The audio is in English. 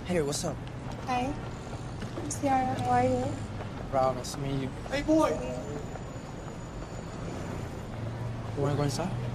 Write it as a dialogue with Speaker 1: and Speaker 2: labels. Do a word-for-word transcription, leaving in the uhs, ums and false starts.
Speaker 1: Hey, what's up?
Speaker 2: Hi. I'm Ciara. How are you?
Speaker 1: Proud, nice to meet you.
Speaker 3: Hey, boy.
Speaker 1: You wanna go inside?